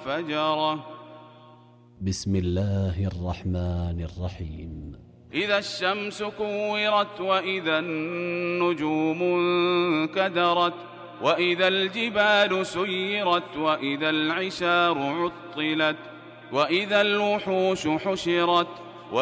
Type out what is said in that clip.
وفجره. بسم الله الرحمن الرحيم. إذا الشمس كورت وإذا النجوم انكدرت وإذا الجبال سيرت وإذا العشار عطلت وإذا الوحوش حشرت